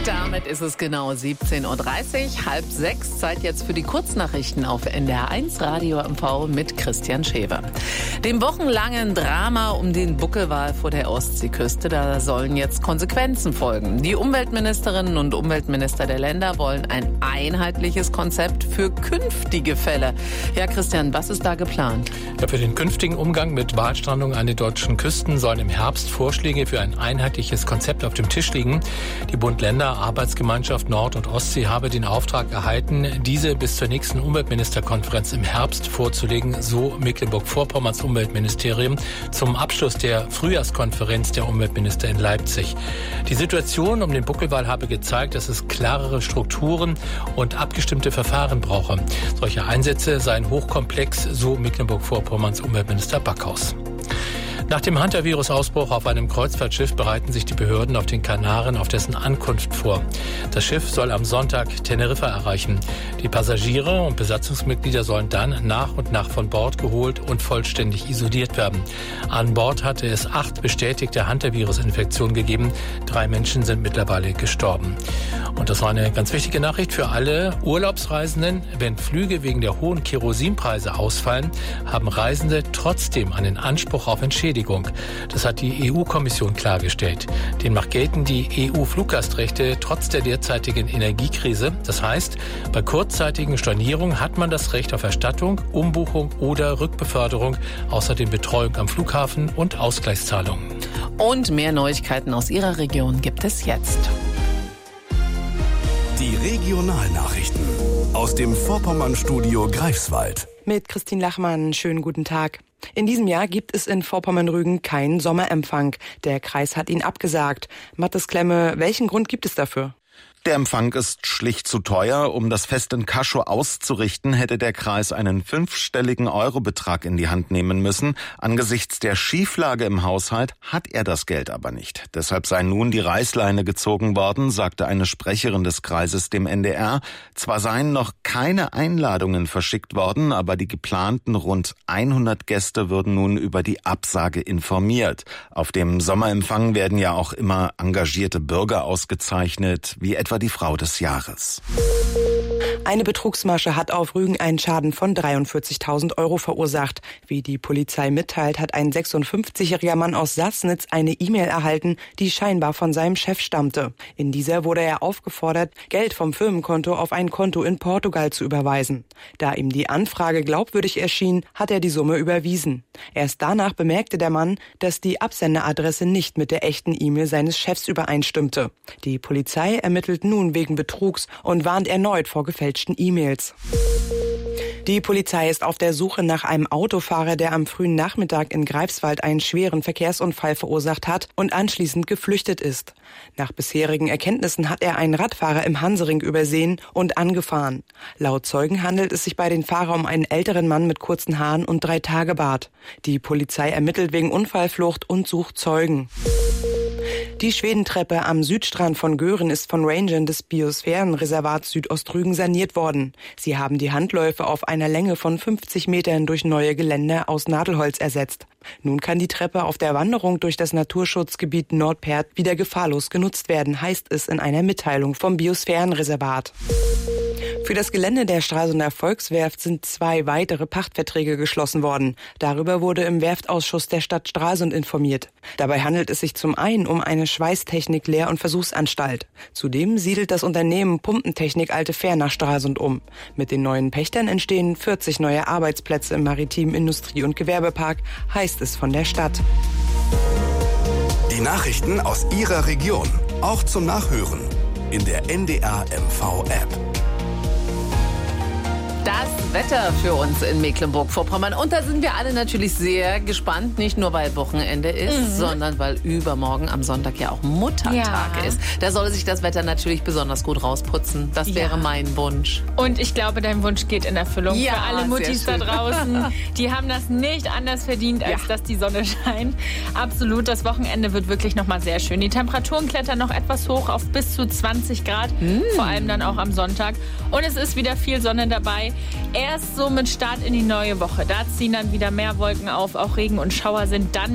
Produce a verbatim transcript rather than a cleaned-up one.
Damit ist es genau siebzehn Uhr dreißig, halb sechs. Zeit jetzt für die Kurznachrichten auf N D R eins Radio M V mit Christian Schäfer. Dem wochenlangen Drama um den Buckelwal vor der Ostseeküste, da sollen jetzt Konsequenzen folgen. Die Umweltministerinnen und Umweltminister der Länder wollen ein einheitliches Konzept für künftige Fälle. Ja, Christian, was ist da geplant? Ja, für den künftigen Umgang mit Walstrandungen an den deutschen Küsten sollen im Herbst Vorschläge für ein einheitliches Konzept auf dem Tisch liegen. Die Bund-Länder-Arbeitsgemeinschaft Nord- und Ostsee habe den Auftrag erhalten, diese bis zur nächsten Umweltministerkonferenz im Herbst vorzulegen, so Mecklenburg-Vorpommerns Umweltministerium zum Abschluss der Frühjahrskonferenz der Umweltminister in Leipzig. Die Situation um den Buckelwal habe gezeigt, dass es klarere Strukturen und abgestimmte Verfahren brauche. Solche Einsätze seien hochkomplex, so Mecklenburg-Vorpommerns Umweltminister Backhaus. Nach dem Hantavirus-Ausbruch auf einem Kreuzfahrtschiff bereiten sich die Behörden auf den Kanaren auf dessen Ankunft vor. Das Schiff soll am Sonntag Teneriffa erreichen. Die Passagiere und Besatzungsmitglieder sollen dann nach und nach von Bord geholt und vollständig isoliert werden. An Bord hatte es acht bestätigte Hantavirus-Infektionen gegeben. Drei Menschen sind mittlerweile gestorben. Und das war eine ganz wichtige Nachricht für alle Urlaubsreisenden. Wenn Flüge wegen der hohen Kerosinpreise ausfallen, haben Reisende trotzdem einen Anspruch auf Entschädigung. Das hat die E U-Kommission klargestellt. Demnach gelten die E U-Fluggastrechte trotz der derzeitigen Energiekrise. Das heißt, bei kurzzeitigen Stornierungen hat man das Recht auf Erstattung, Umbuchung oder Rückbeförderung, außerdem Betreuung am Flughafen und Ausgleichszahlungen. Und mehr Neuigkeiten aus Ihrer Region gibt es jetzt. Die Regionalnachrichten aus dem Vorpommern-Studio Greifswald. Mit Christine Lachmann, schönen guten Tag. In diesem Jahr gibt es in Vorpommern-Rügen keinen Sommerempfang. Der Kreis hat ihn abgesagt. Mathis Klemme, welchen Grund gibt es dafür? Der Empfang ist schlicht zu teuer. Um das Fest in Caschow auszurichten, hätte der Kreis einen fünfstelligen Eurobetrag in die Hand nehmen müssen. Angesichts der Schieflage im Haushalt hat er das Geld aber nicht. Deshalb sei nun die Reißleine gezogen worden, sagte eine Sprecherin des Kreises dem N D R. Zwar seien noch keine Einladungen verschickt worden, aber die geplanten rund hundert Gäste würden nun über die Absage informiert. Auf dem Sommerempfang werden ja auch immer engagierte Bürger ausgezeichnet, wie etwa die Frau des Jahres. Eine Betrugsmasche hat auf Rügen einen Schaden von dreiundvierzigtausend Euro verursacht. Wie die Polizei mitteilt, hat ein sechsundfünfzigjähriger Mann aus Sassnitz eine E-Mail erhalten, die scheinbar von seinem Chef stammte. In dieser wurde er aufgefordert, Geld vom Firmenkonto auf ein Konto in Portugal zu überweisen. Da ihm die Anfrage glaubwürdig erschien, hat er die Summe überwiesen. Erst danach bemerkte der Mann, dass die Absenderadresse nicht mit der echten E-Mail seines Chefs übereinstimmte. Die Polizei ermittelt nun wegen Betrugs und warnt erneut vor gefälschten E-Mails. Die Polizei ist auf der Suche nach einem Autofahrer, der am frühen Nachmittag in Greifswald einen schweren Verkehrsunfall verursacht hat und anschließend geflüchtet ist. Nach bisherigen Erkenntnissen hat er einen Radfahrer im Hansering übersehen und angefahren. Laut Zeugen handelt es sich bei den Fahrern um einen älteren Mann mit kurzen Haaren und drei Tage Bart. Die Polizei ermittelt wegen Unfallflucht und sucht Zeugen. Die Schwedentreppe am Südstrand von Göhren ist von Rangern des Biosphärenreservats Südostrügen saniert worden. Sie haben die Handläufe auf einer Länge von fünfzig Metern durch neue Geländer aus Nadelholz ersetzt. Nun kann die Treppe auf der Wanderung durch das Naturschutzgebiet Nordperth wieder gefahrlos genutzt werden, heißt es in einer Mitteilung vom Biosphärenreservat. Für das Gelände der Stralsunder Volkswerft sind zwei weitere Pachtverträge geschlossen worden. Darüber wurde im Werftausschuss der Stadt Stralsund informiert. Dabei handelt es sich zum einen um eine Schweißtechnik-Lehr- und Versuchsanstalt. Zudem siedelt das Unternehmen Pumpentechnik Alte Fähr nach Stralsund um. Mit den neuen Pächtern entstehen vierzig neue Arbeitsplätze im maritimen Industrie- und Gewerbepark, heißt es von der Stadt. Die Nachrichten aus Ihrer Region, auch zum Nachhören in der N D R M V-App. Das Wetter für uns in Mecklenburg-Vorpommern. Und da sind wir alle natürlich sehr gespannt. Nicht nur, weil Wochenende ist, mhm. sondern weil übermorgen am Sonntag ja auch Muttertag ja. ist. Da soll sich das Wetter natürlich besonders gut rausputzen. Das wäre ja. mein Wunsch. Und ich glaube, dein Wunsch geht in Erfüllung. Ja, für alle Muttis da draußen. Die haben das nicht anders verdient, als ja. dass die Sonne scheint. Absolut. Das Wochenende wird wirklich nochmal sehr schön. Die Temperaturen klettern noch etwas hoch auf bis zu zwanzig Grad. Mhm. Vor allem dann auch am Sonntag. Und es ist wieder viel Sonne dabei. Erst so mit Start in die neue Woche. Da ziehen dann wieder mehr Wolken auf. Auch Regen und Schauer sind dann